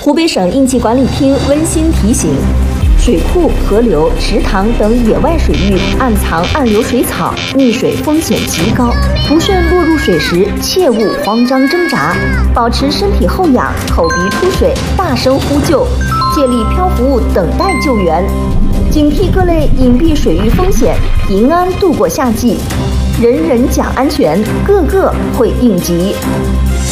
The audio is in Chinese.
湖北省应急管理厅温馨提醒：水库、河流、池塘等野外水域暗藏暗流水草，溺水风险极高。不慎落入水时，切勿慌张挣扎，保持身体后仰，口鼻出水，大声呼救，借力漂浮物等待救援，警惕各类隐蔽水域风险，平安度过夏季。人人讲安全，个个会应急。